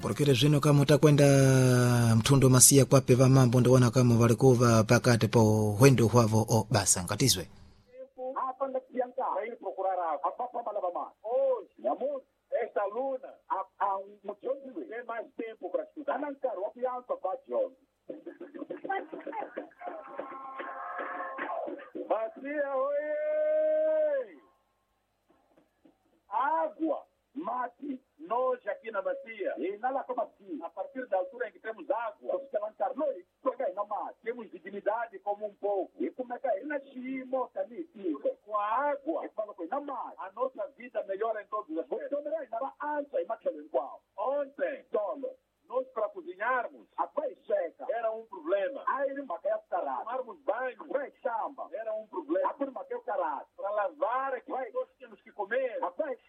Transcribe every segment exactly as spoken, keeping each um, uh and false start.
Kurikire zvino kama utakwenda mtundo masia kwape va mambo ndona kama valikuva pakate po hwendo hwavo o basa ngatizwe. Hapa ndakianka hai procurara hapa mala mama. Hoje, amor, esta aluna a a mujonzi tem mais tempo para estudar. Anankaro wapianka pajon. Macia oye! Água, mate, nós aqui na bacia. E nada como assim. A partir da altura em que temos água, nós levantar nós, temos dignidade como um povo. E como é que é? Nascimos ali, com a água. E fala com a nossa vida melhora em todos os aspectos. Ontem, solo, nós para cozinharmos, a pai seca era um problema. Tomarmos banho, era um problema. Para lavar, que nós tínhamos que comer,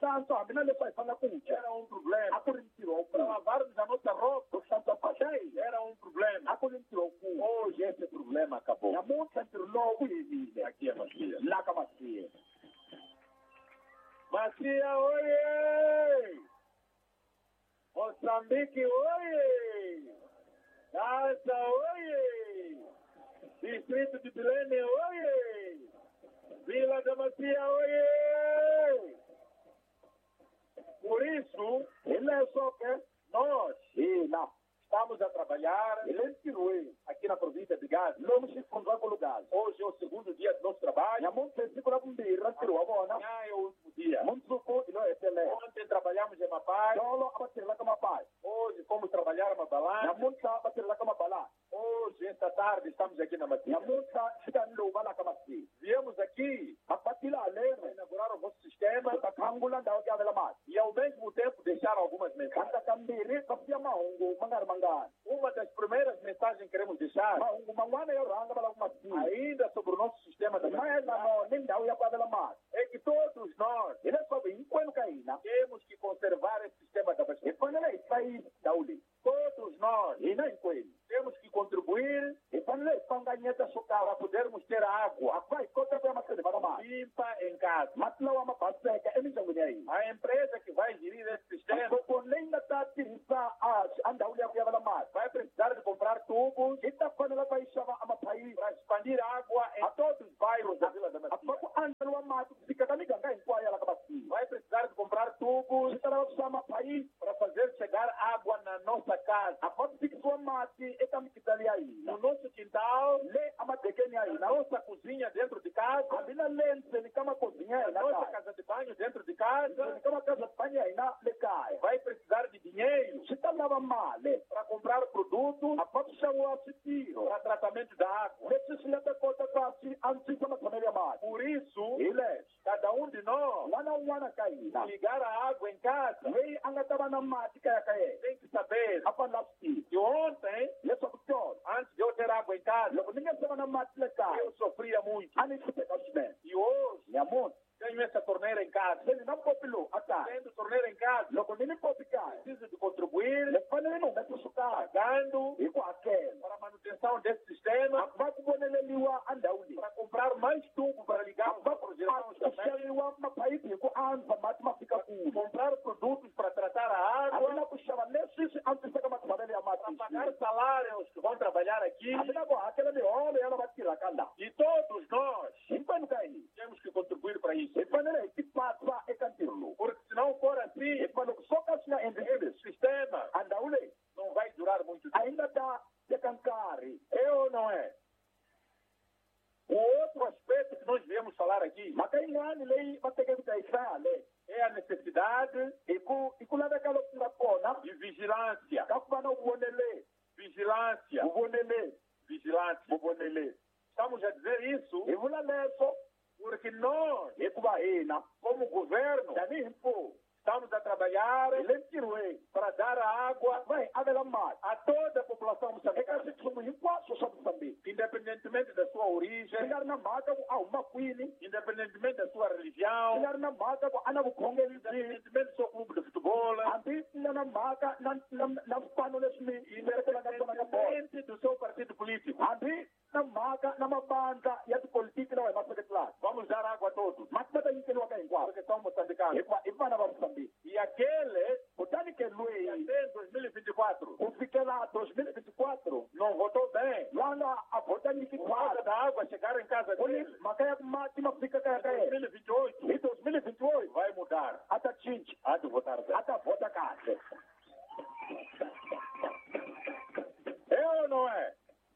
era um problema. Para lavarmos a nossa roupa, era um problema. Hoje esse problema acabou. Aqui é Macia. Macia, oye! Moçambique, oye! Gaza, oye! Distrito de Belém, oye! Vila da Macia, oye! Por isso, ele é só que nós, e não, estamos a trabalhar aqui na província de Gaza. Não nos encontramos com o lugar. Hoje é o segundo dia do nosso trabalho. Amanhã é o último dia. Ontem trabalhamos em Mapai. Hoje fomos trabalhar em Mabalá. Hoje, esta tarde, estamos aqui na Matia. Viemos aqui para inaugurar o vosso sistema e, ao mesmo tempo, deixar algumas mensagens. Uma das primeiras mensagens que queremos deixar, ainda sobre o nosso sistema de é que todos nós temos que conservar esse sistema da Todos nós temos que contribuir para podermos ter água limpa em casa. A empresa que vai gerir esse sistema vai precisar de comprar tubos para expandir água em todos os bairros da Vila da Macia. Vai precisar de comprar tubos para fazer chegar água na nossa casa. No nosso quintal, na nossa cozinha dentro de casa, na nossa casa de banho dentro de casa, vai precisar de dinheiro para comprar produtos para tratamento da água. Por isso, cada um de nós ligar a água em casa tem que saber que ontem, antes de eu ter água em casa, eu sofria muito. E hoje, tenho essa torneira em casa. Tendo torneira em casa, preciso de contribuir pagando para a manutenção desse sistema, para comprar mais tubo para ligar para a geração também, comprar produtos para tratar a água, para pagar salários que vão trabalhar aqui. E todos nós temos que contribuir para isso. Porque se não for assim, esse sistema não vai durar muito tempo. É ou não é? O outro aspecto que nós viemos falar aqui é a necessidade de vigilância. Vigilância. Vigilância. Estamos a dizer isso porque nós, como governo, estamos a trabalhar para dar a água a toda a população moçambicana, independentemente da sua origem, independentemente da sua religião, independentemente do seu clube de futebol, independente do seu partido político. Vamos dar água a todos, porque são moçambicanos. E aquele, até em dois mil e e vinte e quatro. Eu fiquei lá em dois mil e vinte e quatro. Não votou bem. Lá na a volta de Por causa da água chegar em casa Olha, dele. mas é máquina fica Em cá. dois mil e vinte e oito. Em dois mil e vinte e oito, Vai mudar. até gente, Há de votar bem. até volta cá. É ou não é?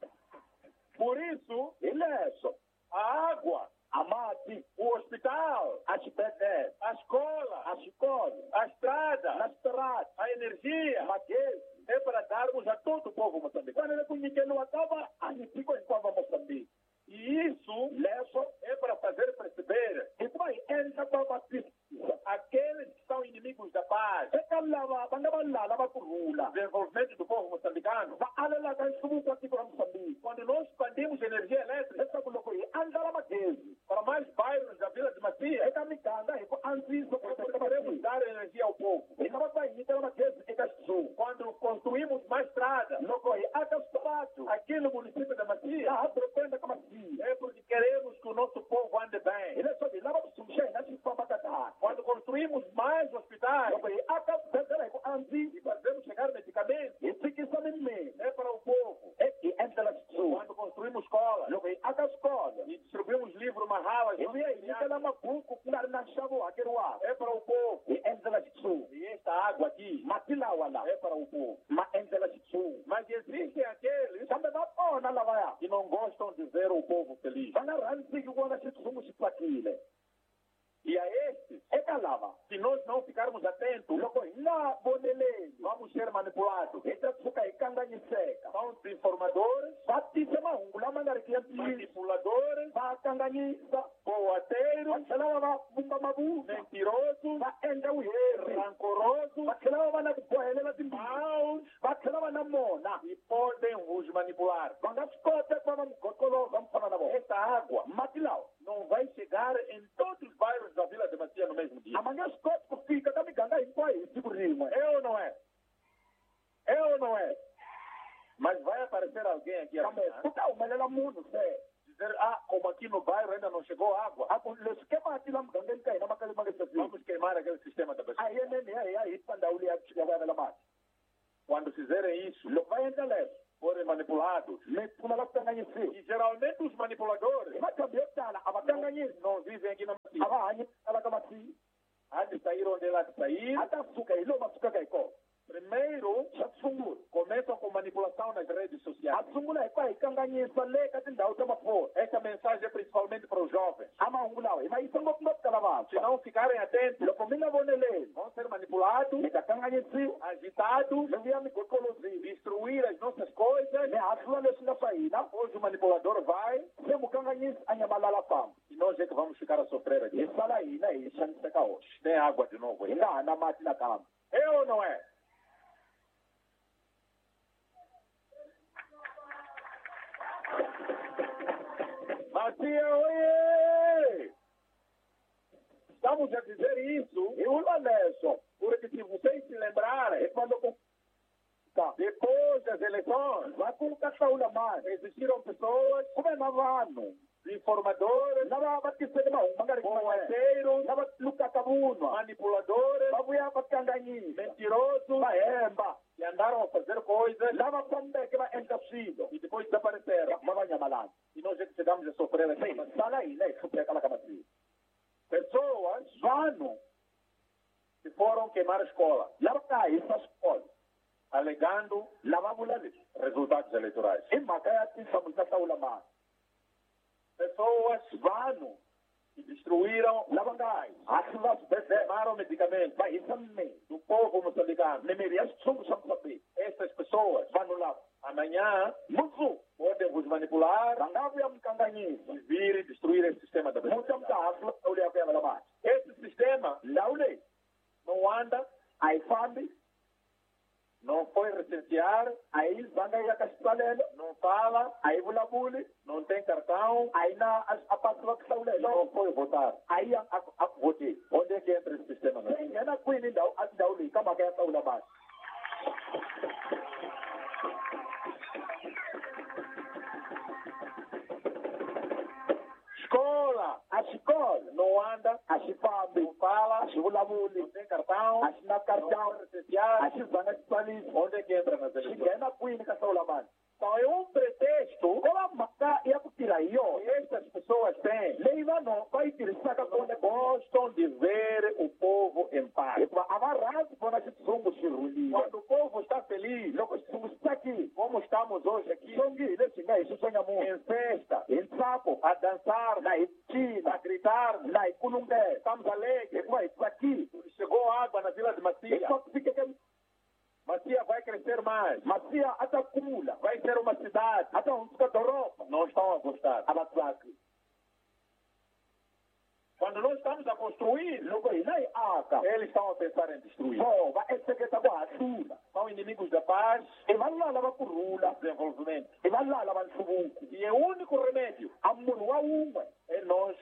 Por isso, Ele é isso. a água, A mate, o hospital, as pedras, a escola, as escolas, a estrada, as estradas, a energia, maquês. é para darmos a todo o povo moçambicano. Quando ele conheceu no acaba, a gente ficou em Cova Moçambique. E isso Leso, é para fazer perceber e vai entra para bater. aqueles que são inimigos da paz, É que lá, quando vai lá, lá vai por rula. desenvolvimento do povo moçambicano. Vai ala lá, vai subir para aqui para Moçambique. Quando nós expandimos energia elétrica Essa colocou aí, anda lá maquês. para mais bairros da Vila de É Macia, que a me canga, é que antes isso, porque queremos dar energia ao povo. e não vai ir, então maquês, é que as pessoas. Quando construímos mais estrada Não corre, até os pratos. aqui no município da Macia, Já aprende como assim. é porque queremos que o nosso povo ande bem. Ele só diz, lá vai subir, não se pode matar. Quando construímos mais hospitais Não corre, até os antes, e fazemos chegar medicamentos, e fica só em mim. é para o povo. É que entra as pessoas. Quando construímos escolas Não corre, até as escolas. e distribuímos livros marralas, E vem aí, fica lá macuco, na na chave, aquele ar. é para o povo. E entra as pessoas. E esta água aqui Matila wala. é para o povo. Ma entra as pessoas. Mas existem aqueles Sabe, não, oh, na lavaia. que não gostam de ver o povo feliz. Bana ranzi que quando a gente somos plaquile. E a estes, É que lava. se nós não ficarmos atentos, Logo, na bonelele. vamos ser manipulados. Entra suka ikanga ni seca. São desinformadores, Bati sema ungula mandari kianti. manipuladores, Ba kanganyisa. boateiros, Bakela ba bumba mabu. mentirosos, Ba enda uhere. rancorosos, Bakela ba na kuhelela timba. maus Bakela ba na mona. e podem vos manipular. Banga skota kwa mkotolo mfana na bo. Esta água Matilao. não vai chegar em todos os bairros da Vila de Macia no mesmo dia. Amanga skota kufika kami ganga inkwai sikurimwe. É ou não é? É ou não é? Mas vai aparecer alguém aqui Kame amanhã, kuta umelela mundu se. dizer, ah, como aqui no bairro ainda não chegou água, Ako lo skema atila mganga inkai na makali magesasi. vamos queimar aquele sistema da pessoa. Aí é nene aí aí panda uli ya chigaba na mati. Quando fizerem isso, Lo vai entele. forem manipulados. Me kuna la tanganyisi. E geralmente os manipuladores Ba kambio tala abatanganyisi. não vivem aqui na Macia. Aba anyi ala kama si. Há de sair onde ela há de sair. Ata suka ilo masuka kaiko. Primeiro, Satsungul. começam com manipulação nas redes sociais. Atsungula kwa ikanganyisa le katinda utama fo. Esta mensagem é principalmente para os jovens. Ama ungulawe. Ma isango kumot kalama. Se não ficarem atentos, Lo komina bonele. vão ser manipulados, Nikatanganyisi. agitados, Lo via mikokolozi. destruir as nossas coisas. Me asula le sina faina. Hoje o manipulador vai Se mukanganyisi anyamalala fam. e nós é que vamos ficar a sofrer aqui. Isala ina ishanisa kaosh. Tem água de novo aí. Ina ana mati na kama. É ou não é? Macia, oiê! Estamos a dizer isso E ulo leso. porque se vocês se lembrarem, E quando ku ka. depois das eleições, Vakuka saula man. existiram pessoas, Kume na vanu. informadores, Naba batisele ma umangari kuma. boateiros, Naba luka kabunwa. manipuladores, Babuya bakanganyisa. mentirosos, Bahemba. que andaram a fazer coisas Naba pambe que ba entasido. e depois desapareceram. Mabanyamalan. E nós é que chegamos a sofrer aqui. Sala ina ikupeka kala kama si. Pessoas Vanu. que foram queimar a escola, Labka isa skol. alegando Laba bulali. resultados eleitorais. Ima kaya tisa multa saula man. Pessoas Vanu. que destruíram, Labangai. Aslas bese. queimaram medicamentos Ba isamme. do povo moçambicano. Nemerias sungu samsabi. Estas pessoas, Vanu lab. amanhã, Muzu. podem vos manipular Bangavu ya mkanganyisa. e vir e destruir esse sistema da Musa pessoa. mta asla uli ya kaya malamat. Esse sistema Laule. não anda, Ai fambi. não foi recensear, Ai banga ya kastalelo. não fala, Ai bulabuli. não tem cartão, Ai na apaswa e kasaulelo. não foi votar. Ai yang ak ak vote. Onde é que entra esse sistema? Né? Yana kwini daw at dauli kama kaya saula bas. Escola A escola não anda, a xi fambi não fala, a xi vulavuli não tem cartão, a xi na cartão não social, a xi zanga xitsaliso onde é que entra nas xi eleições? nghena kwini ka hlawulamali Então é um pretexto ko va mhaka ya ku tirha hi que yona estas pessoas têm. leyi vanhu va yi tirhisaka kona Gostam de ver o povo em paz. hikuva a va rhandzi vona xitshungu xi rhuliwa Quando o povo está feliz, loko xitshungu xi tsakile como estamos hoje aqui, xongi hi leswi nga hi xi swa nyamuntlha em festa, hi ntsako a dançar, na hi cina a gritar, na hi kulungela estamos alegres. hikuva hi tsakile Chegou água na Vila de Macia. hikuva ku fikeke Macia vai crescer mais. masiya a ta kula Vai ser uma cidade. a ta hundzuka doroba Não estão a gostar. a va tsaki Quando nós estamos a construir, loko hina hi aka eles estão a pensar em destruir. so va ehleketa ku hahlula São inimigos da paz i valula lava ku e rhula do desenvolvimento. i valula lava nhluvuko E o único remédio a munhu wa wun'we é nós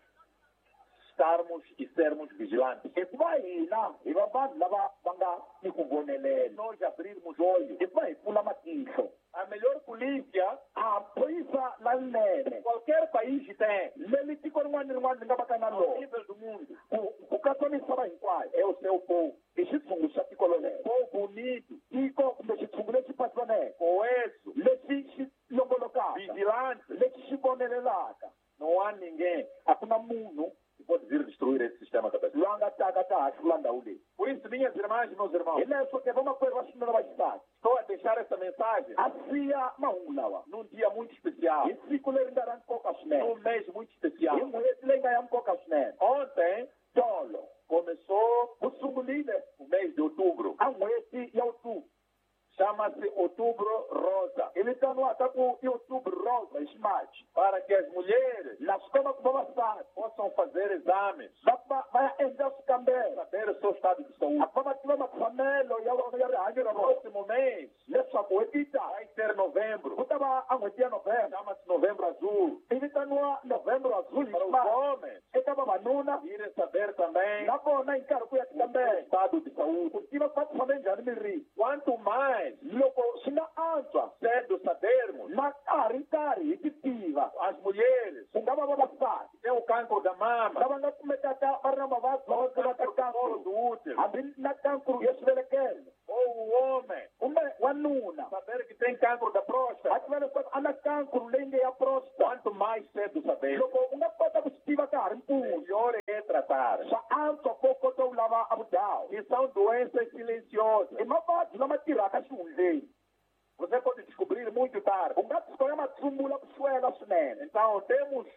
estarmos e sermos vigilantes. hikuva hina hi va vanhu lava va nga ni ku É vonelela nós abrirmos olhos. hikuva hi pfula matihlo A melhor polícia a phorisa lalinene qualquer país tem, leri tiko rin'wana ni rin'wana ri nga va ka na ao rona nível do mundo, ku ku katsa misava hinkwayo é o seu povo. i xitshungu xa tiko rolero Povo unido, tiko kumbe xitshungu lexi pasiwaneke coeso, lexi xi longolokaka vigilante. lexi xi vonelelaka Não há ninguém a ku na munhu que pode vir destruir esse sistema capitalista. loyi a nga taka ta hahlula ndhawu leyi Por isso, minhas irmãs e meus hi irmãos, leswo ke vamakwerhu va swinene va xisati estou a deixar essa mensagem a siya mahungu lawa num dia muito especial, hi siku leri nga ra nkoka swinene num mês muito especial. hi n'hweti leyi nga ya nkoka swinene Ontem tolo começou ku sungulile o mês de outubro. a n'hweti ya outubro Chama-se Outubro Rosa. i vitaniwaka ku i outubro rosa hi ximachi Para que as mulheres na swi kota ku vavasati possam fazer exames, va va va ya endla swikambelo saber o seu estado de a saúde. va va tiva matshamelo ya vona ya rihanyo ra No vona próximo mês leswaku n'hweti yi taka vai ser novembro. ku ta va a n'hweti ya november Chama-se Novembro Azul. i vitaniwa november azul hi Para os ximachi homens eka vavanuna irem saber também na vona hi nkarhi ku ya o tikambela estado de saúde. ku tiva ku va tshame njhani mirini Quanto mais loko swi nga antswa cedo sabermos, na karhi karhi hi ti tiva as mulheres ku nga va vavasati que têm o cancro da mama, lava nga kumekaka va ri na mavabyi lava tivaka cancro do colo do kankuru útero, hambi na kankuru ya swivelekelo ou o homem kumbe wanuna saber que tem cancro da a próstata, tiva leswaku a na kankuru leyi nga ya prostate quanto mais cedo saber, loko u nga kota ku swi tiva ka ha ri mpfuni melhor é tratar. swa antswa ko kota u lava a vudhawu E são doenças silenciosas. i mavabyi lama tirhaka xihundleni Você pode descobrir muito tarde. u nga tshuka ya ma tshungula ku swela swinene Então, temos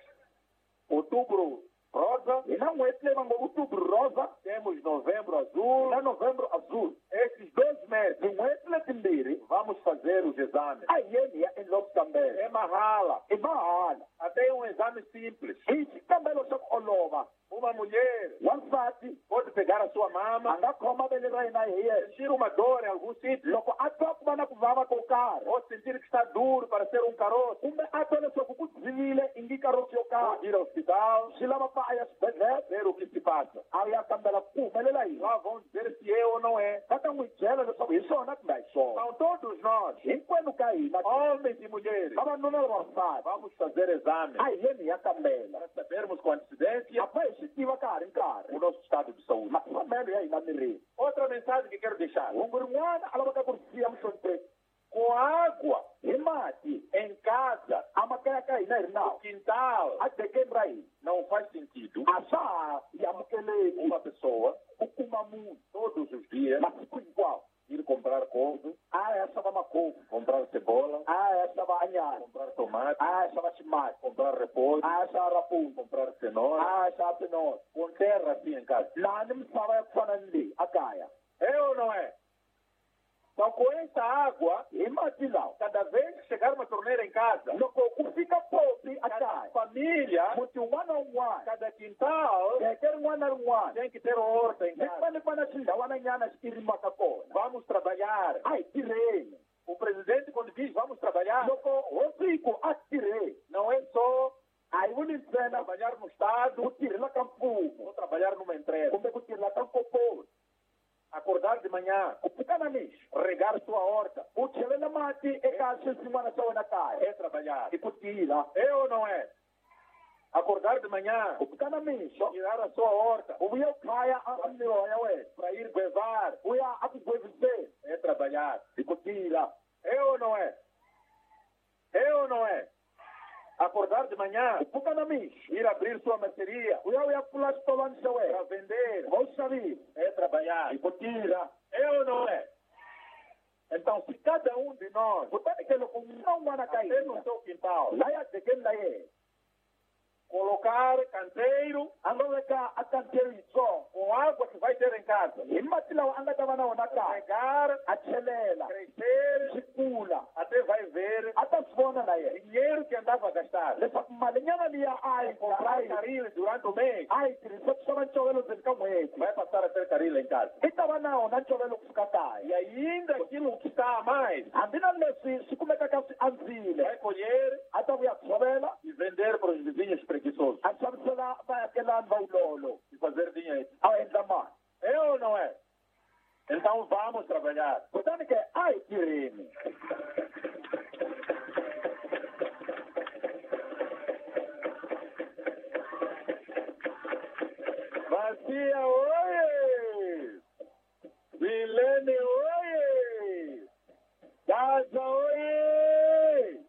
outubro rosa, hi na n'hweti leyi va ngo outubro rosa temos novembro hi azul. na novembro azul Esses dois meses, tin'hweti letimbirhi vamos fazer os exames. a hi yeni hi ya endliwa swikambelo É mahala. i mahala Até um exame simples. hi xikambelo xa ku olova Uma mulher wansati pode pegar a sua a mama, nga khoma vele ra yena hi yena sentir uma dor em algum sítio, loko a twa ku va na ku vava ko karhi ou sentir que está duro para ser um caroço, kumbe a twa leswaku ku dzivile i ngi karosi yo karhi ir ao hospital, swi lava pa a ya xibedhlele ver o que se passa. a ya kambela ku humelela yini Lá vão dizer se é ou não é. va ta n'wi byela leswaku hi swona kumbe a hi swona São todos nós, hinkwenu ka hina homens e mulheres, vavanuna na vavasati vamos fazer exames a hi yeni hi ya kambela para sabermos com antecedência a fa hi swi tiva ka ha ri nkarhi o nosso estado de saúde. mafambelo ya hina mirini Outra mensagem que quero deixar: hungu rin'wana a lavaka ku ri siya muhlonipheki com água hi mati em casa, a makaya ka hina hi ri no nawu quintal, a dekeni ra hina não faz sentido a swa ha hi amukeleki uma pessoa ku kuma munhu todos os dias masiku hinkwawo ir comprar couve, a ya xava makhovu comprar cebola, a ya xava anyana comprar tomate, a ya xava ximati comprar repolho, a ya xava rapuni comprar cenoura, a ya xava pinoro com terra assim em casa. laha ni misava ya ku fana ni leyi a kaya É ou não é? Então, com essa água, hi mati lawa cada vez que chegar uma torneira em casa, loko ku fika popi a cada kaya família, muti wun'wana na wun'wana cada quintal, deke rin'wana na rin'wana tem que ter horta em ni casa. fane ku va na xindhawananyana xi rimaka kona Vamos trabalhar. a hi tirheni O presidente, quando diz vamos trabalhar, loko hosiku a tirheni não é só a hi vuli ntsena trabalhar no Estado ku tirhela ka mfumo ou trabalhar numa empresa. kumbe ku tirhela ka nkokoni Acordar de manhã, ku pfuka na mixo regar sua horta, u chelela mati eka swin'wana swa wena kaya é trabalhar. i ku tirha É ou não é? Acordar de manhã, kuvuka namixo tirar a sua horta, ubuye ukhaya amniho ya wena para ir guevar, uya akugweviseni é trabalhar. hi ku tirha É ou não é? É ou não é? Acordar de manhã, kuvuka namixo ir abrir sua mercearia uya uya pfula xitolwani xa para wena vender, va u xavile é trabalhar. hi ku tirha É ou não é? Então, se cada um de nós, kutani ke loko n'wana un'wana ka até no hina seu quintal, la ya dekeni la yena colocar canteiro a nga veka a kanteri yitsongo com água que vai ter em casa, hi mati lawa a nga ta va na wona kaya regar, a chelela crescer, swi kula até vai ver a ta swi vona na yena dinheiro que andava a gastar. leswaku malinyana liya a yi Comprar caril durante o mês, a yi tirhisa ku xava ncovelo ndzeni ka n'hweti vai passar a ter caril em casa. i ta va na wona ncovelo ku fika E kaya ainda aquilo que está a mais, hambi na leswi swi kumekaka swi andzile vai colher a ta vuya tshovela e vender para os vizinhos preguiçosos a xavisela vaakelani va ulolo e fazer dinheiro. a endla mali É ou não é? Então vamos trabalhar. kutani ke a hi tirheni Vacia, oie! Vilene, oie! Casa, oie!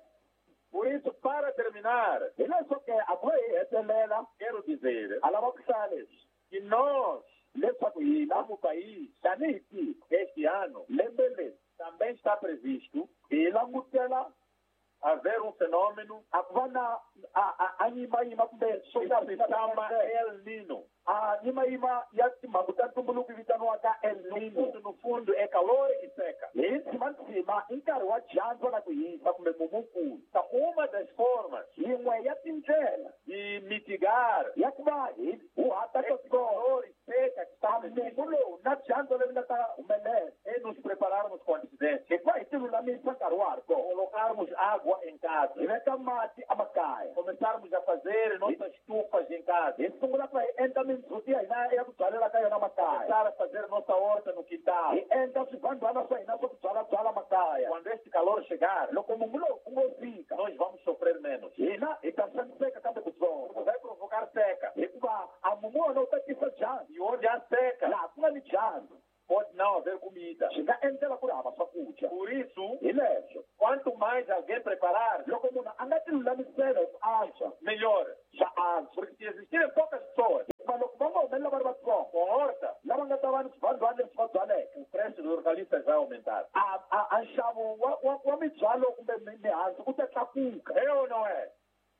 Por isso, para terminar, hi leswo ke a ku hi hetelela quero dizer a lava ku hlaya leswi que nós, leswaku hina como país, tanihi tiko este ano, lembe leri também está previsto hi langutela haver um fenômeno a ku va na a- a- a yimayima kumbe swo que ka se swi nga chama ta El Nino. a yimayima ya timhangu ta ntumbuluko yi vitaniwaka El No Nino fundo, no fundo, é calor e seca. hi ntsimantsima i nkarhi wa dyandza na ku hisa kumbe muvukulu Então, uma das formas yin'we ya tindlela de mitigar ya ku va hi hu hata esse katsongo calor e seca que está mungu lowu na dyandza leyi nga ta humelela é nos prepararmos com antecedência, hikuva hi ti lulamisa nkarhi wa ha ri kona colocarmos água em casa, hi veka mati emakaya começarmos a fazer nossas estufas em casa, hi sungula ku hi endla mindzhuti ya hina ya ku byalelaka ka yona makaya começar a fazer nossa horta no quintal. hi endla swivandhwana swa hina swa ku byalabyala makaya Quando este calor chegar, loko mungu lowu u ngo fika nós vamos sofrer menos. hina hi ta xaniseka kambe kutsongo Vai provocar seca. hikuva a mumu wona wu ta tisa dyandza E onde há seca, laha ku nga ni dyandza pode não haver comida. swi nga endlela ku ri hava swakudya Por isso, hi leswo quanto mais alguém preparar, loko munhu a nga ti lulamisela hi ku antswa melhor. swa antswa Porque se existirem poucas pessoas hikuva loko va nga humelela va ri vatsongo com horta, lava nga ta va ni swivandhwana leswi va byaleke o preço dos hortaliças vai aumentar. a a- a nxavo wa wa wa mibyalo kumbe mi- mihandzu ku ta tlakuka É ou não é?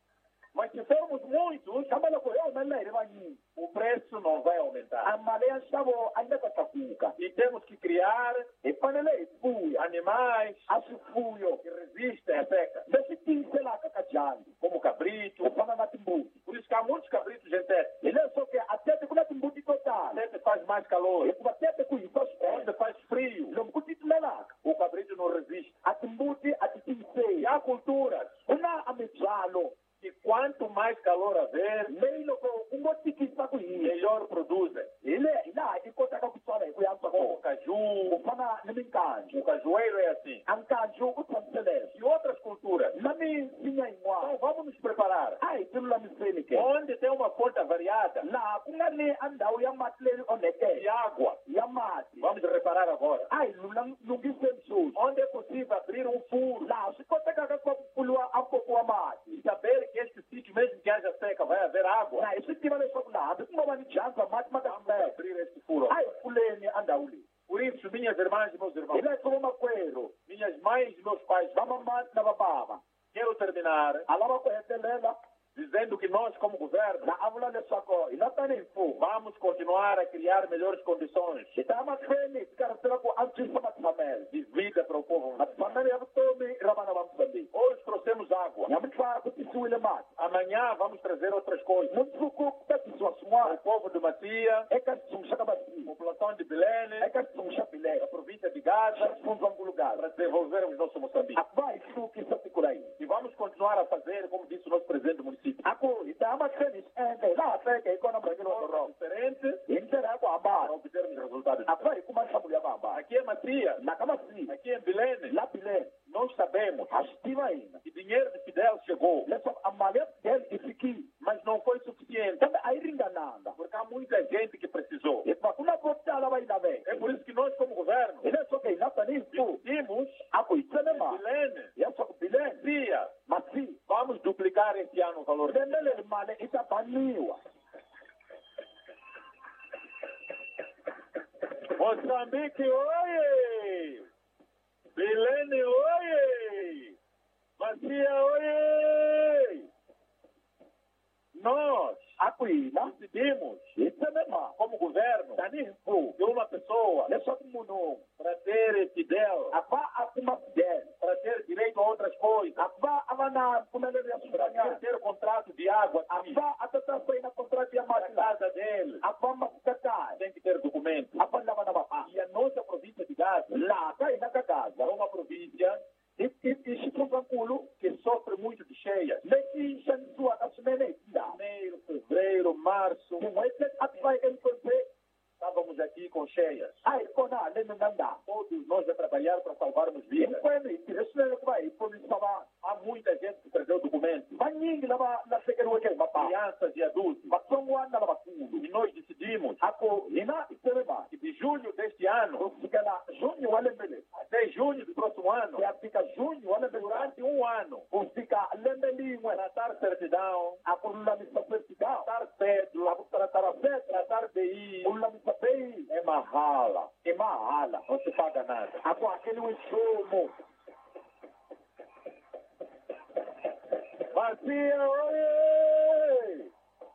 Mas se formos muitos, kambe loko hi humelela hi ri vanyingi o preço não vai aumentar. a mali ya nxavo a yi nga ta tlakuka E temos que criar hi fanele hi fuya animais a swifuyo que resistem à seca, leswi tiyiselaka ka dyandza como cabrito. ku fana na timbuti Por isso que há muitos cabritos em tete. hi leswo ke a tete ku na timbuti to tala Tete faz mais calor. hikuva tete ku hisa Onde swinene faz frio, lomu ku titimelaka o cabrito não resiste. a timbuti a ti E tiyiseli há culturas ku na a mibyalo que quanto mais calor haver, leyi loko u ngo tikisa ku hisa melhor produzem. hi le hi laha i kotaka ku tswala hi ku yantswa Como o kona caju, ku fana ni minkaju o cajueiro é assim. a nkaju u tshamise leswo E outras culturas. na misinya Então yin'wana vamos nos preparar. a hi ti lulamiseni ke Onde tem uma fonte variada laha ku nga ni a ndhawu ya mati leyi de onhekeke água, ya mati vamos reparar agora. a hi lulam- lunghiseni sweswi Onde é possível abrir um furo laha swi kotekaka ku pfuriwa a nkoka wa mati e saber que este sítio, mesmo que haja seca, vai haver água. na hi swi tiva leswaku laha hambi ku nga va ni dyandza mati ma ta Vamos kumeka abrir este furo. a hi pfuleni a ndhawu leyi Por isso, minhas irmãs e meus hi irmãos, leswo vamakwerhu minhas mães e meus pais, va mamati na va bava quero terminar a lava ku hetelela dizendo que nós, como governo, na a vula leswaku hi na tanihi mfumo vamos continuar a criar melhores condições hi ta ya mahlweni hi ti karhatela ku antswisa matshamelo de vida para o povo. matshamelo ya vutomi ra vana va mozambique Hoje trouxemos água. nyamutlha ku tisiwile mati Amanhã vamos trazer outras coisas. mundzuku ku ta tisiwa O swin'wana povo de Matia, eka xitshungu xa ka a masiku população de Belene, eka xitshungu xa a bileka província de xa Gaza, xifundzwankulugaza para desenvolvermos nosso Moçambique. a ku va hi hluvukisa tiko ra hina E vamos continuar a fazer, como disse o nosso presidente do município, a ku hi ta ya mahlweni hi swi endla hi laha hleke hi kona murhangeri wa doroba diferente hi ndlela ya ku para hambana obtermos resultados. a ku va hi kuma nhlamulo ya ku hambana Aqui em Matia, na ka masiku aqui em Belene, la bilene nós sabemos ha swi tiva hina que dinheiro de Fidel chegou. leswaku a mali ya fidel i Fiki, mas não foi suficiente. também aí ringananga. Porque há muita gente que precisou. E para uma botala vai na vez. É por isso que nós, como governo, Ele é só que não tá nisso. decidimos, A coisa não é má. Bilene, E é só que bilhete. Cia, Mas sim, vamos duplicar este ano o valor. Dembele male ita baniwa. Moçambique, oie! Bilene, oie! Macia, oie! Nós Akuila, decidimos, ita não é má. como governo, Tanifu, de uma pessoa é só que muno. para ter fidel, Aba akuma fidel. para ter direito a outras coisas, Aba amana kumele ya para sudanya. ter contrato de água aqui, Aba atata foi na contrato ya na matla. casa dele, Aba makata. tem que ter documento. Aba lama na bapa. E a nossa província de Gaza La kai na é kagaza. uma província Ishifungankulu que sofre muito de cheias. leki shantua asmene da. Janeiro, fevereiro, março, Kumwete atfai enkonse. estávamos aqui com cheias. Ai kona le nanda. Todos nós a trabalhar para salvarmos vidas. Kwani tiresule kwai polisa Há muita gente que perdeu documentos, manyingi laba na sekere weke mapa. crianças e adultos. Batsongwa na bakulu. E nós decidimos Ako ina iterema. que de julho deste ano Usikala junho wale mbele. até junho do próximo ano, Ya fika junho wale mbele. durante um ano, Usika lembeli mwe. tratar certidão, Akulula misapesika. tratar cédula, Tratar fet. tratar D I, Ulula misapei. é mahala. E mahala. Não se paga nada. Ako aquele wishomo. Macia, oie!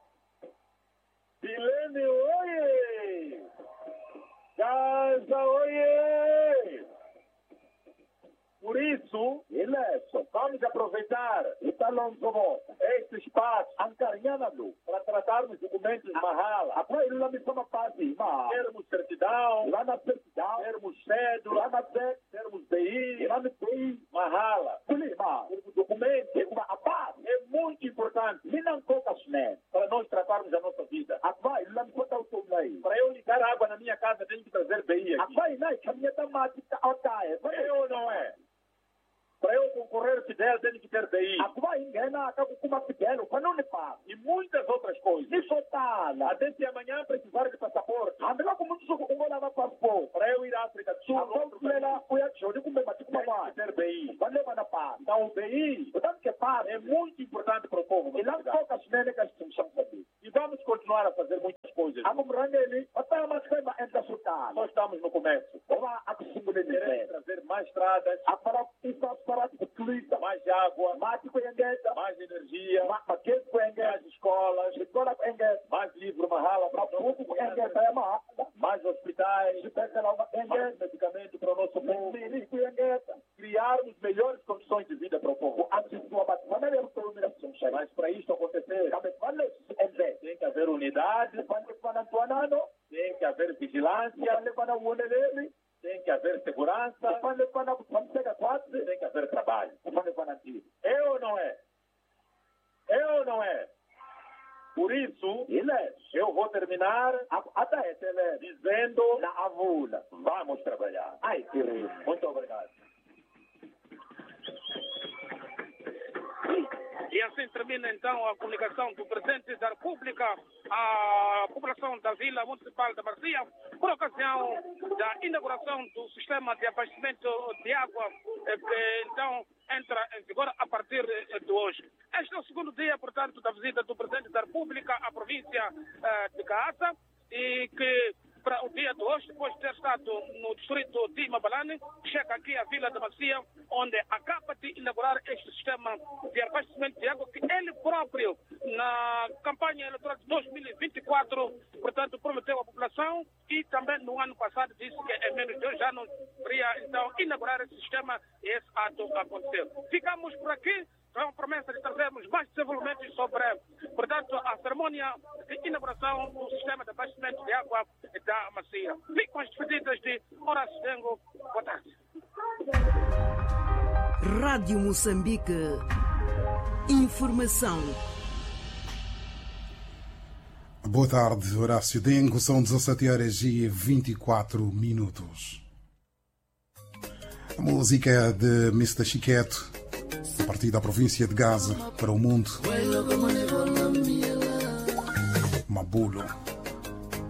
Bilene, oie! Gaza, oie! Por isso, Ileso. vamos aproveitar Italonzomo. este espaço Ankarinyana do. para tratarmos documentos mahala, Apa ilula misama pasi. Ma. termos certidão, Ilana pertidão. termos cédula, Ilana set. termos D I, Ilana pei. mahala. Kuli ma. O documento Ikuma apa. é muito importante Minan kokas ne. para nós tratarmos a nossa vida. Apa ilula misota utumai. Para eu ligar água na minha casa, tenho que trazer D I aqui. Apa ina kamyeta mati ta otae. É ou não é? Para eu concorrer fidel, tenho que ter D I. Apa ingena akakukuma fidelo. Panone pa. E muitas outras coisas. Nisotala. Até se amanhã precisar de passaporte. Andela kumutu suku kungola na passport. Para eu ir à África do Sul, Ako kulela uya chodi kumbe matikuma tenho ma. que ter D I. Vale mana pa. Então, o D I Utan ke pa. é muito importante para o povo. Ilan kokas nene kas tumsam sabi. E vamos continuar a fazer muitas coisas. Ako mrangeli. Ata maskema enta sutala. Nós estamos no comércio. Oba akusimbule Queremos nene. trazer mais estradas, Apara isa para kutulita. mais água, Mati ko yengeta. mais energia, Ma maket ko mais yengeta. escolas, Escola ko yengeta. mais livro mahala para o Mapuku ko povo, yengeta ya ma. mais hospitais, Sipekala ma mais yengeta. medicamento para o nosso povo. Mili ko yengeta. Criarmos melhores condições de vida para o povo. Asistua bat manere mtolumira sumshay. Mas para isto acontecer, Kabe vale enze. tem que haver unidade, Pande pana tuanano. tem que haver vigilância, Pande pana woneleli. tem que haver segurança, Pande pana kutamsega kwatsi. tem que haver trabalho. Pande pana tiri. É ou não é? É ou não é? Por isso, Ile. eu vou terminar Ata etele. dizendo: Na avula. vamos trabalhar. Ai, querido. Muito obrigado. E assim termina então a comunicação do Presidente da República à população da Vila Municipal da Marzia por ocasião da inauguração do sistema de abastecimento de água que então entra em vigor a partir de hoje. Este é o segundo dia, portanto, da visita do Presidente da República à província de Gaza e que para o dia de hoje, depois de ter estado no distrito de Mabalane, chega aqui à Vila da Macia, onde acaba de inaugurar este sistema de abastecimento de água que ele próprio, na campanha eleitoral de dois mil e vinte e quatro, portanto, prometeu à população e também no ano passado disse que em menos de dois anos iria, então, inaugurar esse sistema e esse ato aconteceu. Ficamos por aqui. Com a promessa de trazermos mais desenvolvimentos sobre, portanto, a cerimônia de inauguração do sistema de abastecimento de água da Macia. Fico com as despedidas de Horácio Dengo. Boa tarde. Rádio Moçambique. Informação. Boa tarde, Horácio Dengo. São dezassete horas e vinte e quatro minutos. A música de mister Chiqueto, a partir da província de Gaza para o mundo. Mabulo.